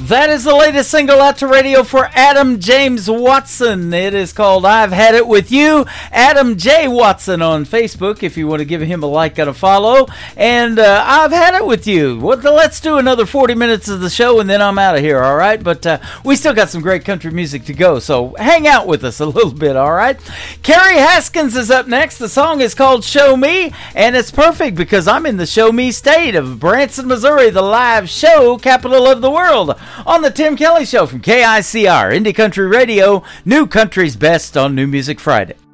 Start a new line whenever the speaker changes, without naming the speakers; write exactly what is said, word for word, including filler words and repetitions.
That is the latest single out to radio for Adam James Watson. It is called I've Had It With You. Adam J. Watson on Facebook if you want to give him a like and a follow. And uh, I've Had It With You. Well, let's do another forty minutes of the show and then I'm out of here, all right? But uh, we still got some great country music to go, so hang out with us a little bit, all right? Carrie Haskins is up next. The song is called Show Me, and it's perfect because I'm in the Show Me state of Branson, Missouri, the live show capital of the world. On the Tim Kelly Show from K I C R, Indie Country Radio, New Country's Best on New Music Friday.